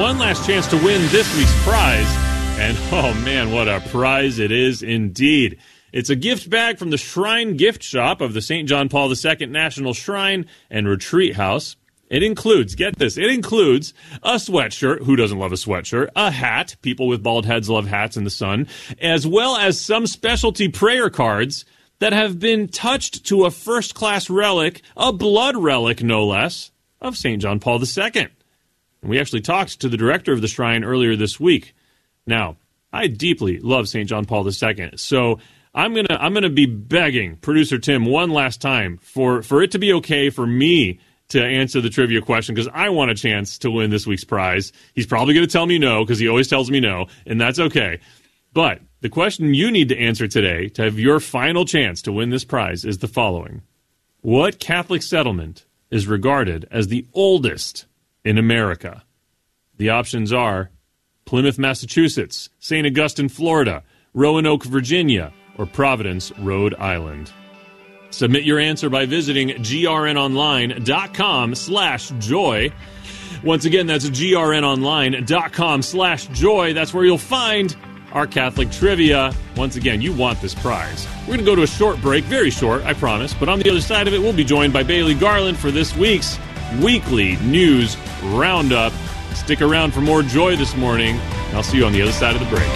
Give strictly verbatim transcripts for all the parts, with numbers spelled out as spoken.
One last chance to win this week's prize. And, oh man, what a prize it is indeed. It's a gift bag from the Shrine Gift Shop of the Saint John Paul the Second National Shrine and Retreat House. It includes, get this, it includes a sweatshirt. Who doesn't love a sweatshirt? A hat. People with bald heads love hats in the sun. As well as some specialty prayer cards that have been touched to a first-class relic, a blood relic, no less, of Saint John Paul the Second. And we actually talked to the director of the shrine earlier this week. Now, I deeply love Saint John Paul the Second, so I'm gonna I'm gonna be begging producer Tim one last time for, for it to be okay for me to answer the trivia question, because I want a chance to win this week's prize. He's probably going to tell me no, because he always tells me no, and that's okay. But the question you need to answer today to have your final chance to win this prize is the following. What Catholic settlement is regarded as the oldest in America? The options are Plymouth, Massachusetts, Saint Augustine, Florida, Roanoke, Virginia, or Providence, Rhode Island. Submit your answer by visiting grnonline.com slash joy. Once again, that's grnonline.com slash joy. That's where you'll find our Catholic trivia. Once again, you want this prize. We're going to go to a short break, very short, I promise. But on the other side of it, we'll be joined by Bailey Garland for this week's weekly news roundup. Stick around for more joy this morning, and I'll see you on the other side of the break.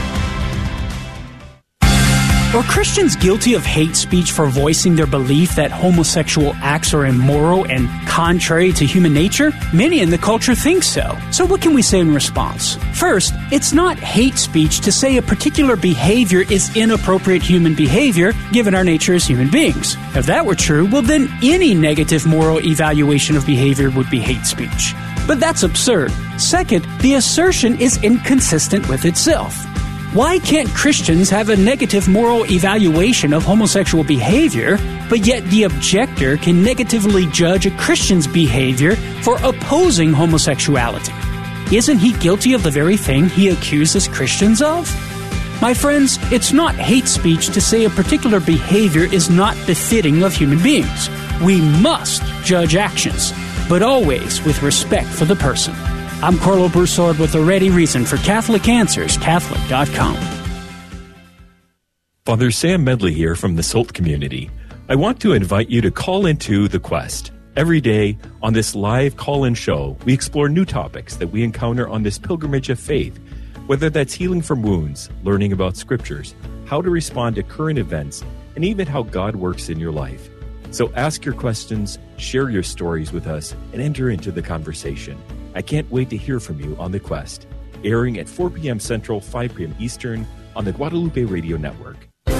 Are Christians guilty of hate speech for voicing their belief that homosexual acts are immoral and contrary to human nature? Many in the culture think so. So what can we say in response? First, it's not hate speech to say a particular behavior is inappropriate human behavior given our nature as human beings. If that were true, well then any negative moral evaluation of behavior would be hate speech. But that's absurd. Second, the assertion is inconsistent with itself. Why can't Christians have a negative moral evaluation of homosexual behavior, but yet the objector can negatively judge a Christian's behavior for opposing homosexuality? Isn't he guilty of the very thing he accuses Christians of? My friends, it's not hate speech to say a particular behavior is not befitting of human beings. We must judge actions, but always with respect for the person. I'm Carlo Broussard with a ready reason for Catholic Answers, Catholic dot com. Father Sam Medley here from the Salt community. I want to invite you to call into The Quest. Every day on this live call-in show, we explore new topics that we encounter on this pilgrimage of faith, whether that's healing from wounds, learning about scriptures, how to respond to current events, and even how God works in your life. So ask your questions, share your stories with us, and enter into the conversation. I can't wait to hear from you on The Quest, airing at four p.m. Central, five p.m. Eastern on the Guadalupe Radio Network.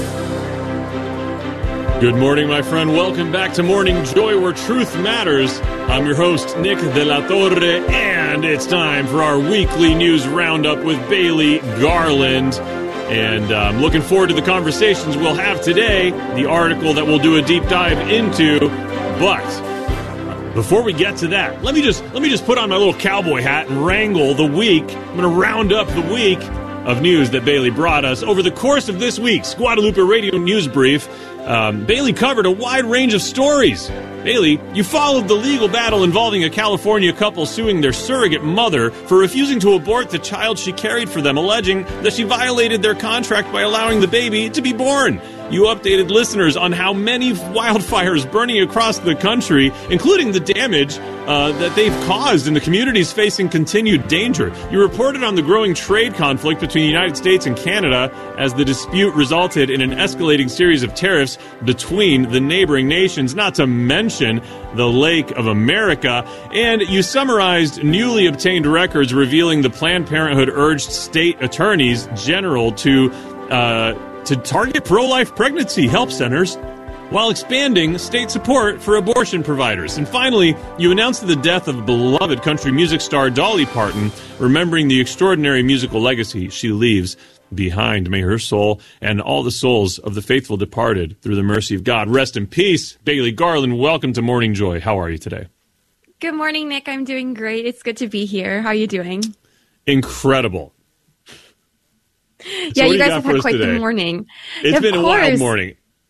Good morning, my friend. Welcome back to Morning Joy, where truth matters. I'm your host, Nick De La Torre, and it's time for our weekly news roundup with Bailey Garland. And I'm um, looking forward to the conversations we'll have today, the article that we'll do a deep dive into. But before we get to that, let me just let me just put on my little cowboy hat and wrangle the week. I'm going to round up the week of news that Bailey brought us. Over the course of this week's Guadalupe Radio News Brief, um, Bailey covered a wide range of stories. Bailey, you followed the legal battle involving a California couple suing their surrogate mother for refusing to abort the child she carried for them, alleging that she violated their contract by allowing the baby to be born. You updated listeners on how many wildfires burning across the country, including the damage uh, that they've caused in the communities facing continued danger. You reported on the growing trade conflict between the United States and Canada as the dispute resulted in an escalating series of tariffs between the neighboring nations, not to mention the Lake of America. And you summarized newly obtained records revealing the Planned Parenthood urged state attorneys general to uh, to target pro-life pregnancy help centers while expanding state support for abortion providers. And finally, you announced the death of beloved country music star Dolly Parton, remembering the extraordinary musical legacy she leaves behind. May her soul and all the souls of the faithful departed through the mercy of God rest in peace. Bailey Garland, welcome to Morning Joy. How are you today? Good morning, Nick. I'm doing great. It's good to be here. How are you doing? Incredible. Yeah, so you guys you have had quite today? the morning. It's of been course. a wild morning.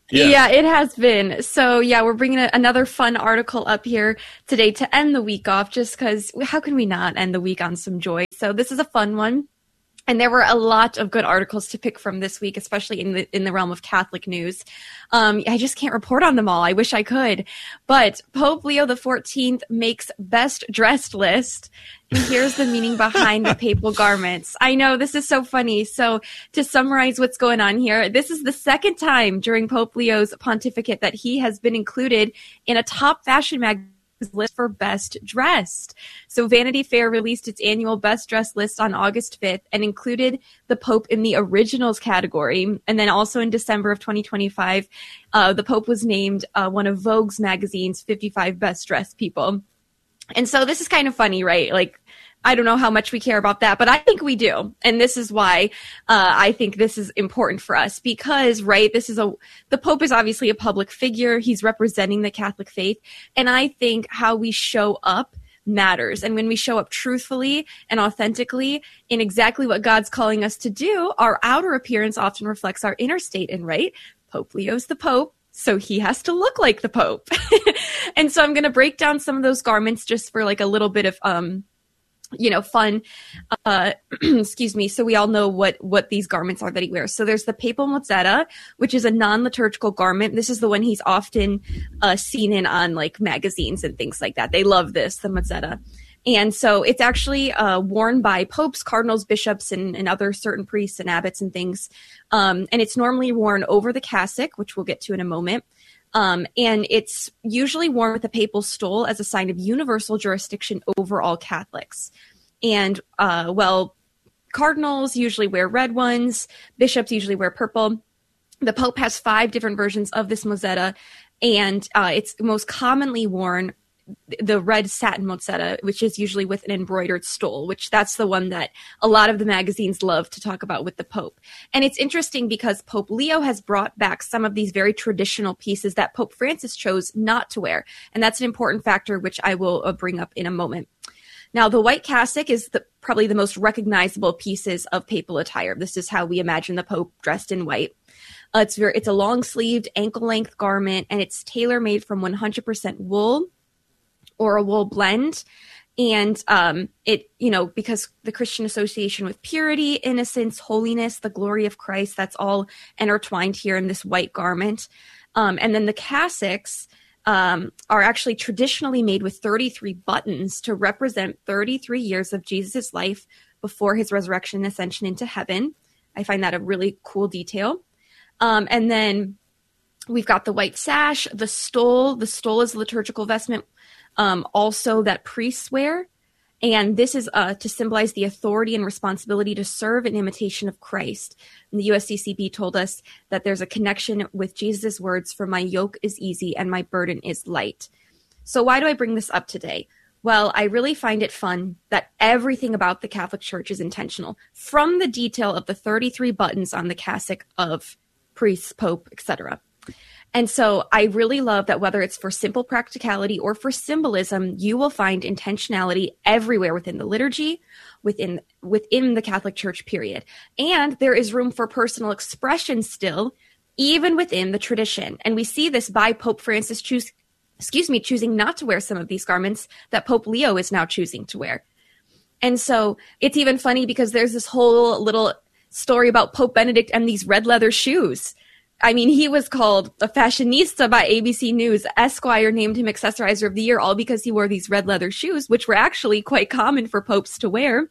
Yeah. yeah, it has been. So yeah, we're bringing a, another fun article up here today to end the week off, just because how can we not end the week on some joy? So this is a fun one. And there were a lot of good articles to pick from this week, especially in the in the realm of Catholic news. Um, I just can't report on them all. I wish I could. But Pope Leo the fourteenth makes best dressed list. And here's the meaning behind the papal garments. I know, this is so funny. So to summarize what's going on here, this is the second time during Pope Leo's pontificate that he has been included in a top fashion magazine list for best dressed. So Vanity Fair released its annual best dressed list on August fifth and included the Pope in the originals category. And then also in December of twenty twenty-five, uh, the Pope was named uh, one of Vogue's magazine's fifty-five best dressed people. And so this is kind of funny, right? Like, I don't know how much we care about that, but I think we do. And this is why uh, I think this is important for us because, right, this is a, the Pope is obviously a public figure. He's representing the Catholic faith. And I think how we show up matters. And when we show up truthfully and authentically in exactly what God's calling us to do, our outer appearance often reflects our inner state. And right, Pope Leo's the Pope. So he has to look like the Pope. And so I'm going to break down some of those garments just for like a little bit of, um, you know, fun, uh, excuse me. So we all know what, what these garments are that he wears. So there's the papal mozzetta, which is a non-liturgical garment. This is the one he's often uh, seen in on like magazines and things like that. They love this, the mozzetta. And so it's actually uh, worn by popes, cardinals, bishops, and, and other certain priests and abbots and things. Um, and it's normally worn over the cassock, which we'll get to in a moment. Um, and it's usually worn with a papal stole as a sign of universal jurisdiction over all Catholics. And, uh, well, cardinals usually wear red ones. Bishops usually wear purple. The Pope has five different versions of this mozzetta, and uh, it's most commonly worn the red satin mozzetta, which is usually with an embroidered stole, which that's the one that a lot of the magazines love to talk about with the Pope. And it's interesting because Pope Leo has brought back some of these very traditional pieces that Pope Francis chose not to wear. And that's an important factor, which I will uh, bring up in a moment. Now, the white cassock is the, probably the most recognizable pieces of papal attire. This is how we imagine the Pope dressed in white. Uh, it's very, it's a long-sleeved, ankle-length garment, and it's tailor-made from one hundred percent wool or a wool blend. And um, it, you know, because the Christian association with purity, innocence, holiness, the glory of Christ, that's all intertwined here in this white garment. Um, and then the cassocks um, are actually traditionally made with thirty-three buttons to represent thirty-three years of Jesus' life before his resurrection and ascension into heaven. I find that a really cool detail. Um, and then we've got the white sash, the stole. The stole is a liturgical vestment Um, also that priests wear. And this is uh, to symbolize the authority and responsibility to serve in imitation of Christ. And the U S C C B told us that there's a connection with Jesus' words, "For my yoke is easy and my burden is light." So why do I bring this up today? Well, I really find it fun that everything about the Catholic Church is intentional, from the detail of the thirty-three buttons on the cassock of priests, pope, et cetera. And so I really love that whether it's for simple practicality or for symbolism, you will find intentionality everywhere within the liturgy, within within the Catholic Church, period. And there is room for personal expression still, even within the tradition. And we see this by Pope Francis choose, excuse me, choosing not to wear some of these garments that Pope Leo is now choosing to wear. And so it's even funny because there's this whole little story about Pope Benedict and these red leather shoes. I mean, he was called a fashionista by A B C News. Esquire named him Accessorizer of the Year, all because he wore these red leather shoes, which were actually quite common for popes to wear.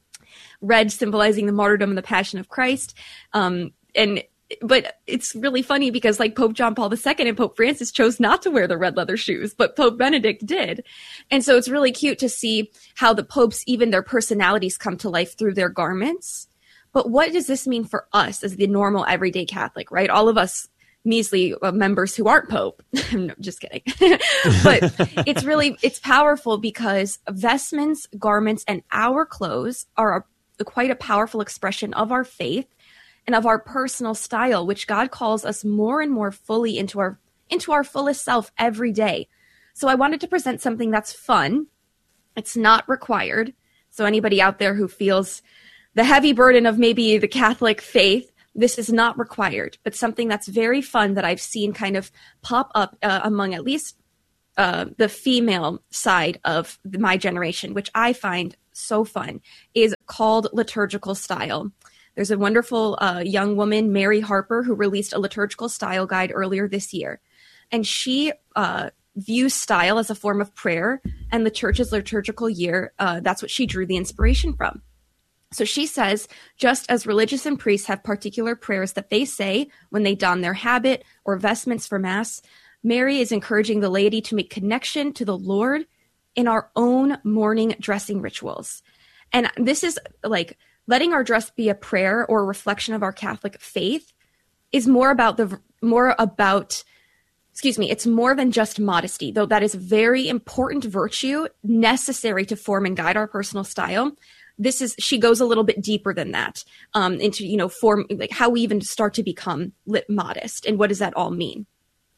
Red symbolizing the martyrdom and the passion of Christ. Um, and but it's really funny because like Pope John Paul the Second and Pope Francis chose not to wear the red leather shoes, but Pope Benedict did. And so it's really cute to see how the popes, even their personalities, come to life through their garments. But what does this mean for us as the normal everyday Catholic, right? All of us measly uh, members who aren't Pope. No, just kidding. But it's really, it's powerful because vestments, garments, and our clothes are a, quite a powerful expression of our faith and of our personal style, which God calls us more and more fully into our, into our fullest self every day. So I wanted to present something that's fun. It's not required. So anybody out there who feels the heavy burden of maybe the Catholic faith, This is not required, but something that's very fun that I've seen kind of pop up uh, among at least uh, the female side of my generation, which I find so fun, is called liturgical style. There's a wonderful uh, young woman, Mary Harper, who released a liturgical style guide earlier this year. And she uh, views style as a form of prayer, and the church's liturgical year, uh, that's what she drew the inspiration from. So she says, just as religious and priests have particular prayers that they say when they don their habit or vestments for Mass, Mary is encouraging the laity to make connection to the Lord in our own morning dressing rituals. And this is like letting our dress be a prayer or a reflection of our Catholic faith is more about the more about, excuse me, it's more than just modesty, though that is a very important virtue necessary to form and guide our personal style. This is, she goes a little bit deeper than that, um, into, you know, form, like how we even start to become lit modest and what does that all mean?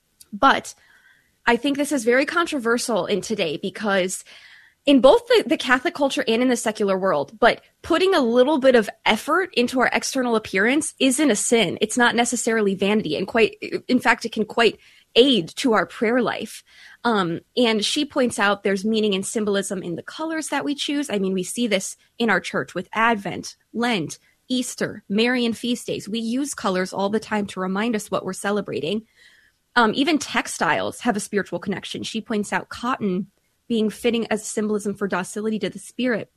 But I think this is very controversial in today because in both the, the Catholic culture and in the secular world, but putting a little bit of effort into our external appearance isn't a sin. It's not necessarily vanity, and quite, in fact, it can quite aid to our prayer life. Um, and she points out there's meaning and symbolism in the colors that we choose. I mean, we see this in our church with Advent, Lent, Easter, Marian feast days. We use colors all the time to remind us what we're celebrating. Um, even textiles have a spiritual connection. She points out cotton being fitting as symbolism for docility to the Spirit.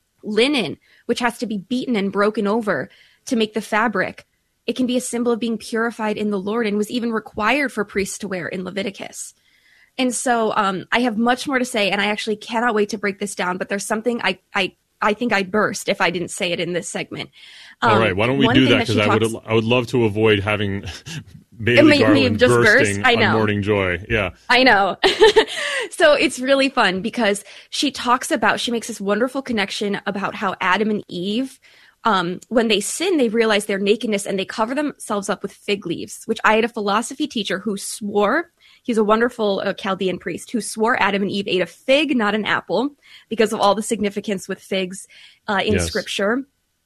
Linen, which has to be beaten and broken over to make the fabric. It can be a symbol of being purified in the Lord and was even required for priests to wear in Leviticus. And so um, I have much more to say, and I actually cannot wait to break this down, but there's something I I, I think I'd burst if I didn't say it in this segment. Um, All right, why don't we do that? Because I would I would love to avoid having Bailey may, Garland may just bursting burst. I know. on Morning Joy. Yeah. I know. So it's really fun because she talks about, she makes this wonderful connection about how Adam and Eve, Um, when they sin, they realize their nakedness and they cover themselves up with fig leaves, which I had a philosophy teacher who swore, he's a wonderful uh, Chaldean priest, who swore Adam and Eve ate a fig, not an apple, because of all the significance with figs uh, in Yes. Scripture.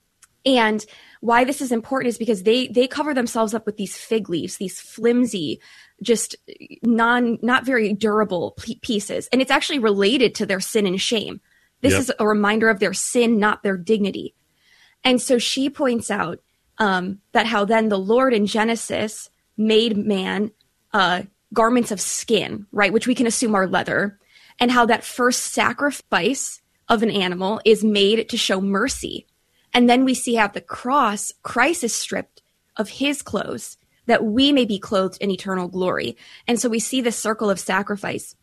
And why this is important is because they they cover themselves up with these fig leaves, these flimsy, just non not very durable p- pieces. And it's actually related to their sin and shame. This Yep. is a reminder of their sin, not their dignity. And so she points out um, that how then the Lord in Genesis made man uh, garments of skin, right, which we can assume are leather, and how that first sacrifice of an animal is made to show mercy. And then we see at the cross, Christ is stripped of his clothes that we may be clothed in eternal glory. And so we see this circle of sacrifice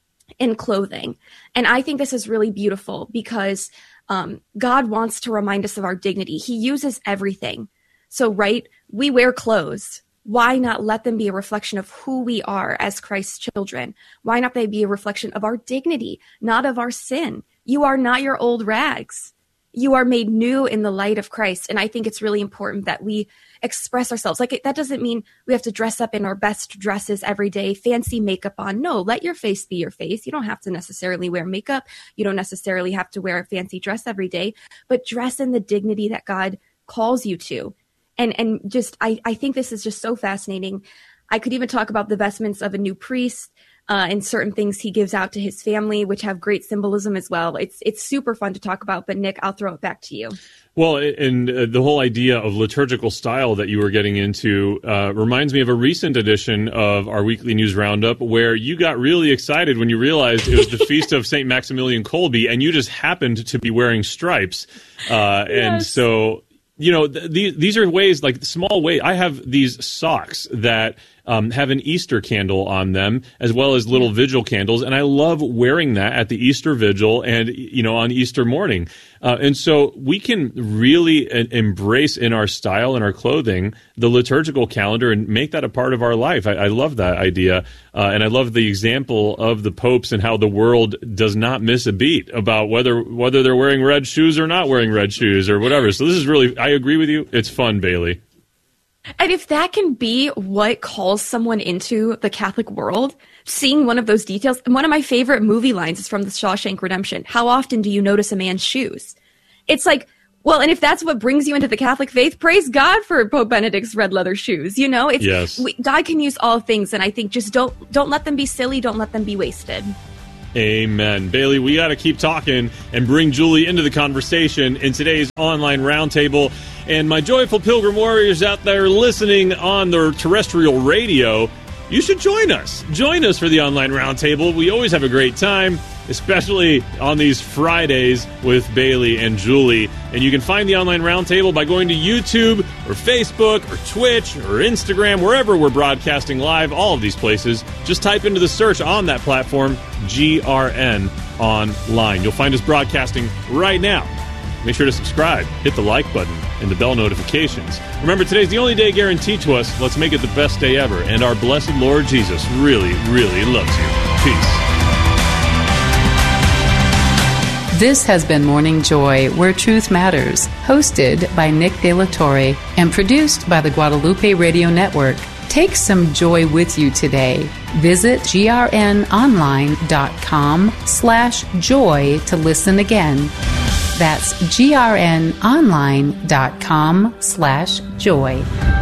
in clothing. And I think this is really beautiful because Um, God wants to remind us of our dignity. He uses everything. So, right, we wear clothes. Why not let them be a reflection of who we are as Christ's children? Why not they be a reflection of our dignity, not of our sin? You are not your old rags. You are made new in the light of Christ. And I think it's really important that we express ourselves. Like, it, that doesn't mean we have to dress up in our best dresses every day, fancy makeup on. No, let your face be your face. You don't have to necessarily wear makeup. You don't necessarily have to wear a fancy dress every day, but dress in the dignity that God calls you to. And and just, I, I think this is just so fascinating. I could even talk about the vestments of a new priest uh, and certain things he gives out to his family, which have great symbolism as well. It's it's super fun to talk about, but Nick, I'll throw it back to you. Well, and uh, the whole idea of liturgical style that you were getting into uh, reminds me of a recent edition of our weekly news roundup where you got really excited when you realized it was the feast of Saint Maximilian Kolbe, and you just happened to be wearing stripes. Uh, Yes. And so, you know, th- these these are ways, like small ways. I have these socks that um, have an Easter candle on them, as well as little vigil candles, and I love wearing that at the Easter vigil and, you know, on Easter morning. Uh, and so we can really uh, embrace in our style and our clothing the liturgical calendar and make that a part of our life. I, I love that idea, uh, and I love the example of the popes and how the world does not miss a beat about whether whether they're wearing red shoes or not wearing red shoes or whatever. So this is really, I agree with you. It's fun, Bailey. And if that can be what calls someone into the Catholic world, seeing one of those details, one of my favorite movie lines is from The Shawshank Redemption. How often do you notice a man's shoes? It's like, Well, and if that's what brings you into the Catholic faith, praise God for Pope Benedict's red leather shoes. You know, it's, yes. we, God can use all things, and I think just don't don't let them be silly. Don't let them be wasted. Amen. Bailey, we got to keep talking and bring Julie into the conversation in today's online roundtable. And my joyful pilgrim warriors out there listening on their terrestrial radio, you should join us. Join us for the online roundtable. We always have a great time, especially on these Fridays with Bailey and Julie. And you can find the online roundtable by going to YouTube or Facebook or Twitch or Instagram, wherever we're broadcasting live, all of these places. Just type into the search on that platform, G R N Online. You'll find us broadcasting right now. Make sure to subscribe, hit the like button, and the bell notifications. Remember, today's the only day guaranteed to us. Let's make it the best day ever. And our blessed Lord Jesus really, really loves you. Peace. This has been Morning Joy, Where Truth Matters, hosted by Nick De La Torre and produced by the Guadalupe Radio Network. Take some joy with you today. Visit grnonline.com slash joy to listen again. That's grnonline.com slash joy.